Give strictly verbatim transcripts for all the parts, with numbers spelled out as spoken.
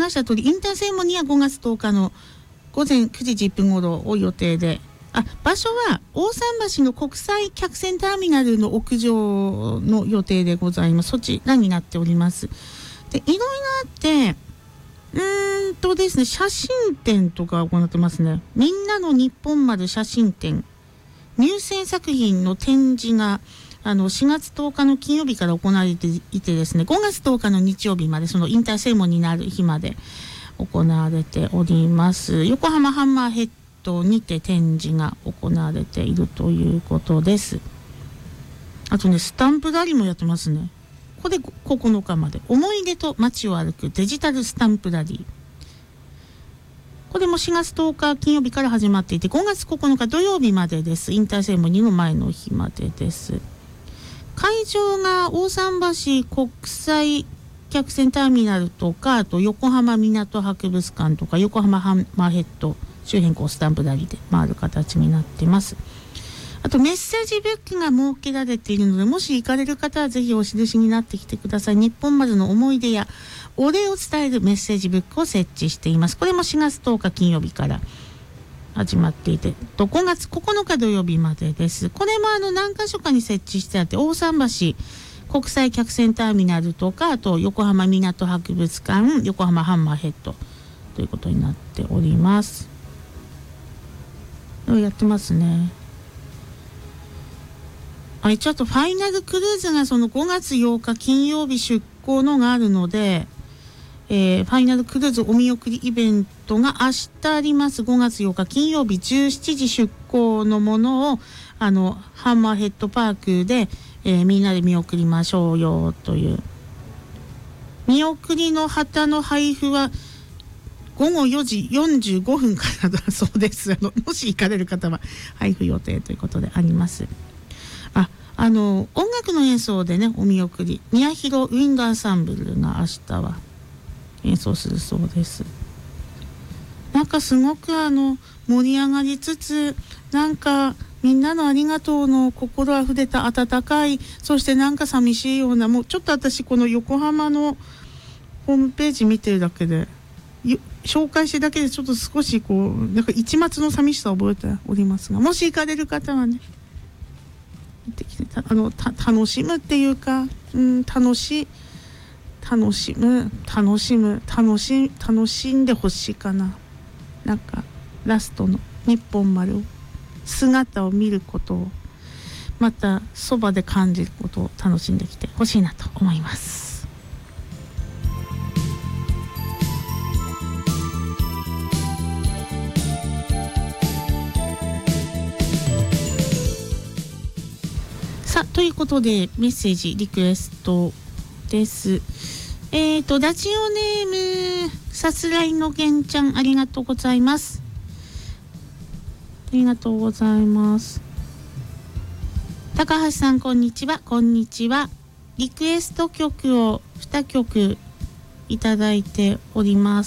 ました通りインターセレモニーはごがつとおかのごぜんくじじゅっぷん頃を予定で、あ場所は大桟橋の国際客船ターミナルの屋上の予定でございます。そちらになっております。でいろいろあってうーんとですね写真展とか行ってますね。みんなの日本丸写真展、入選作品の展示があのしがつとおかの金曜日から行われていてですね、ごがつとおかの日曜日まで、そのインターセレモニーになる日まで行われております。横浜ハンマーヘッドにて展示が行われているということです。あとねスタンプラリーもやってますね。これここのかまで、思い出と街を歩くデジタルスタンプラリー、これもしがつとおか金曜日から始まっていて、ごがつここのか土曜日までです。インターセレモニーの前の日までです。会場が大桟橋国際客船ターミナルとか、あと横浜港博物館とか横浜ハンマーヘッド周辺こうスタンプラリーで回る形になっています。あとメッセージブックが設けられているので、もし行かれる方はぜひお印になってきてください。日本丸の思い出やお礼を伝えるメッセージブックを設置しています。これもしがつとおか金曜日から始まっていて、ごがつここのか土曜日までです。これもあの何か所かに設置してあって、大桟橋国際客船ターミナルとか、あと横浜港博物館、横浜ハンマーヘッドということになっております。やってますね。あ一応あとファイナルクルーズがそのごがつようか金曜日出港のがあるので、えー、ファイナルクルーズお見送りイベントが明日あります。ごがつようか金曜日じゅうしちじ出港のものをあのハンマーヘッドパークで、えー、みんなで見送りましょうよという。見送りの旗の配布はごごよじよんじゅうごふんからだそうです。あのもし行かれる方は配布予定ということであります。ああの音楽の演奏でねお見送り、宮広ウィンドアンサンブルが明日は演奏するそうです。なんかすごくあの盛り上がりつつ、なんかみんなのありがとうの心あふれた温かい、そしてなんか寂しいような、もうちょっと私この横浜のホームページ見てるだけで紹介してだけでちょっと少しこうなんか一抹の寂しさを覚えておりますが、もし行かれる方はね行ってきてあのた楽しむっていうか、うん、楽しい楽しむ楽しむ楽し楽しんでほしいかな。なんかラストの日本丸を姿を見ることをまたそばで感じることを楽しんできてほしいなと思います。さあということでメッセージリクエストです。えーとラジオネームさすらいのげんちゃん、ありがとうございます。ありがとうございます。高橋さんこんにちは。こんにちは。リクエスト曲をにきょくいただいております。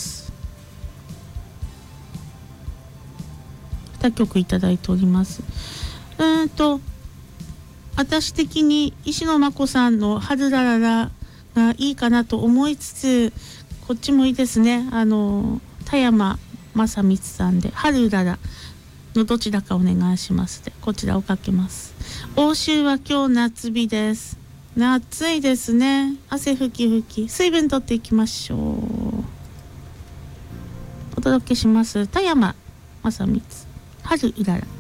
にきょくいただいております。うーんと私的に石野真子さんの春らららがいいかなと思いつつ、こっちもいいですね。あの田山正光さんで春ららのどちらかお願いしますで、こちらをかけます。欧州は今日夏日です。暑いですね。汗ふきふき、水分取っていきましょう。お届けします。田山正光春うらら。